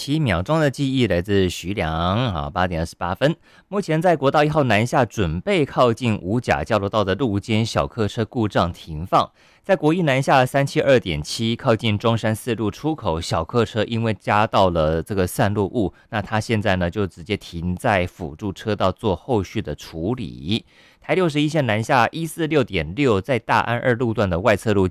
7秒钟的记忆来自徐良啊，8点28分。目前在国道1号南下准备靠近五甲交流道的路肩小客车故障停放，在国一南下372.7靠近中山四路出口，小客车因为加到了这个散落物，那它现在呢就直接停在辅助车道做后续的处理。台61线南下146.6，在大安2路段的外侧路